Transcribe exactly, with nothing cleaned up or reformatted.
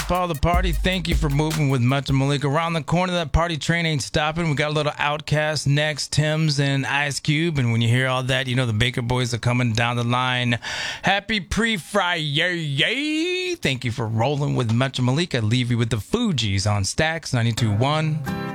up all the party. Thank you for moving with Much and Malik. Around the corner, that party train ain't stopping. We got a little Outkast next, Tim's and Ice Cube. And when you hear all that, you know the Baker Boys are coming down the line. Happy pre-Friday. Thank you for rolling with Much and Malik. I leave you with the Fugees on Stax ninety-two point one.